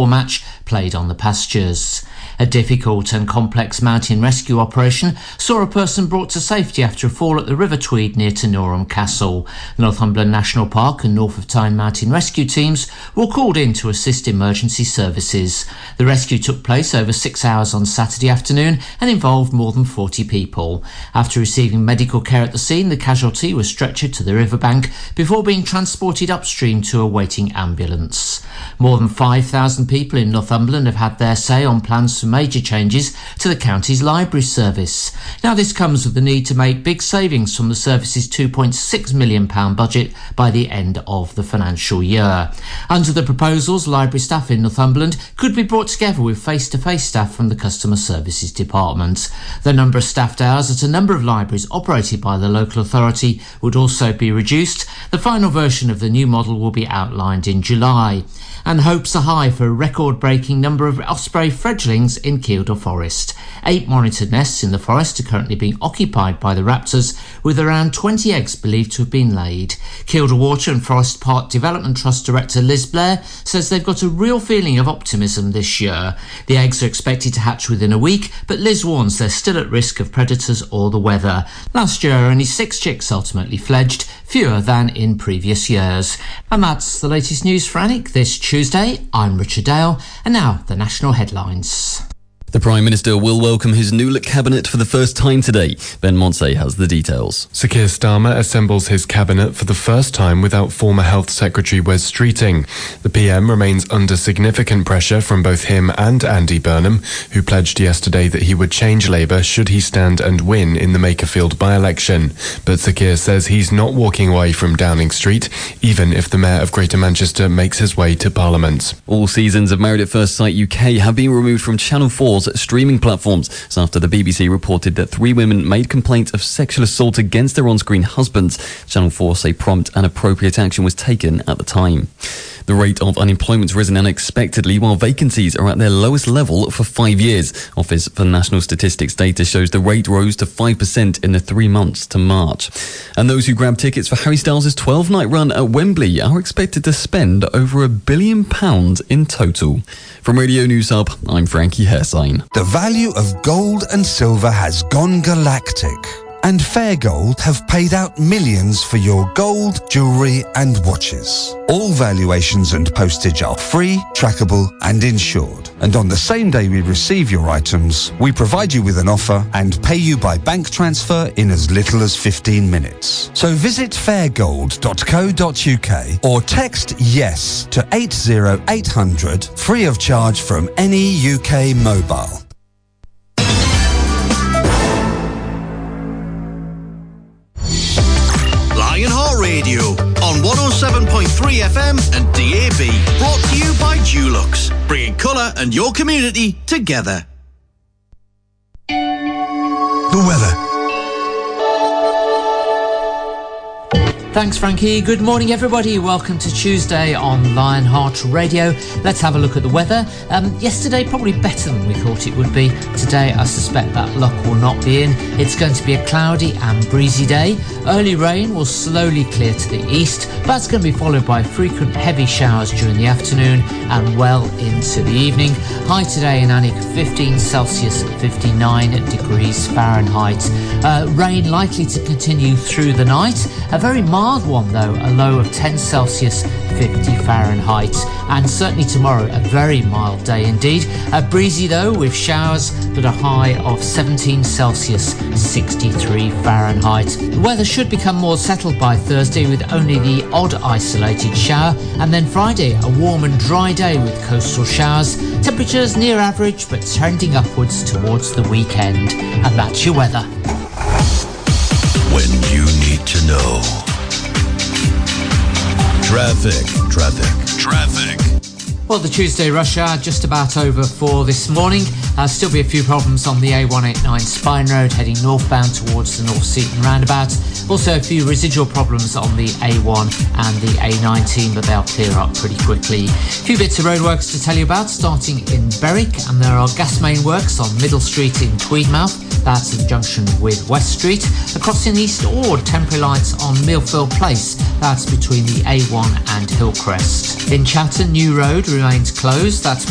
football match played on the pastures. A difficult and complex mountain rescue operation saw a person brought to safety after a fall at the River Tweed near to Norham Castle. Northumberland National Park and North of Tyne mountain rescue teams were called in to assist emergency services. The rescue took place over 6 hours on Saturday afternoon and involved more than 40 people. After receiving medical care at the scene, the casualty was stretchered to the riverbank before being transported upstream to a waiting ambulance. More than 5,000 people in Northumberland have had their say on plans for major changes to the county's library service. Now, this comes with the need to make big savings from the service's £2.6 million budget by the end of the financial year. Under the proposals, library staff in Northumberland could be brought together with face-to-face staff from the Customer Services Department. The number of staffed hours at a number of libraries operated by the local authority would also be reduced. The final version of the new model will be outlined in July. And hopes are high for a record-breaking number of osprey fledglings in Kielder Forest. 8 monitored nests in the forest are currently being occupied by the raptors, with around 20 eggs believed to have been laid. Kielder Water and Forest Park Development Trust Director Liz Blair says they've got a real feeling of optimism this year. The eggs are expected to hatch within a week, but Liz warns they're still at risk of predators or the weather. Last year, only 6 chicks ultimately fledged, fewer than in previous years. And that's the latest news for Alnwick this Tuesday. I'm Richard Dale, and now the national headlines. The Prime Minister will welcome his new cabinet for the first time today. Ben Monsey has the details. Sir Keir Starmer assembles his cabinet for the first time without former Health Secretary Wes Streeting. The PM remains under significant pressure from both him and Andy Burnham, who pledged yesterday that he would change Labour should he stand and win in the Makerfield by-election. But Sir Keir says he's not walking away from Downing Street, even if the Mayor of Greater Manchester makes his way to Parliament. All seasons of Married at First Sight UK have been removed from Channel 4's streaming platforms after the BBC reported that 3 women made complaints of sexual assault against their on-screen husbands. Channel 4 say prompt and appropriate action was taken at the time. The rate of unemployment's risen unexpectedly while vacancies are at their lowest level for 5 years. Office for National Statistics data shows the rate rose to 5% in the 3 months to March. And those who grab tickets for Harry Styles' 12-night run at Wembley are expected to spend over £1 billion in total. From Radio News Hub, I'm Frankie Hairsign. The value of gold and silver has gone galactic. And Fair Gold have paid out millions for your gold, jewellery and watches. All valuations and postage are free, trackable and insured. And on the same day we receive your items, we provide you with an offer and pay you by bank transfer in as little as 15 minutes. So visit fairgold.co.uk or text YES to 80800 free of charge from any UK mobile. Lionheart Radio on 107.3 FM and DAB. Brought to you by Dulux, bringing colour and your community together. The weather. Thanks, Frankie. Good morning, everybody. Welcome to Tuesday on Lionheart Radio. Let's have a look at the weather. Yesterday, probably better than we thought it would be. Today, I suspect that luck will not be in. It's going to be a cloudy and breezy day. Early rain will slowly clear to the east, but that's going to be followed by frequent heavy showers during the afternoon and well into the evening. High today in Alnwick, 15 Celsius, 59 degrees Fahrenheit. Rain likely to continue through the night. A very mild one though, a low of 10 Celsius, 50 Fahrenheit. And certainly tomorrow, a very mild day indeed. Breezy though, with showers, but a high of 17 Celsius, 63 Fahrenheit. The weather should become more settled by Thursday with only the odd isolated shower. And then Friday, a warm and dry day with coastal showers. Temperatures near average, but trending upwards towards the weekend. And that's your weather. When you need to know. Traffic. Well, the Tuesday rush hour just about over for this morning. Still be a few problems on the A189 Spine Road heading northbound towards the North Seaton roundabout. Also a few residual problems on the A1 and the A19, but they'll clear up pretty quickly. A few bits of roadworks to tell you about, starting in Berwick, and there are gas main works on Middle Street in Tweedmouth. That's in junction with West Street. Across in East Ord, temporary lights on Millfield Place. That's between the A1 and Hillcrest. In Chatton, New Road remains closed. That's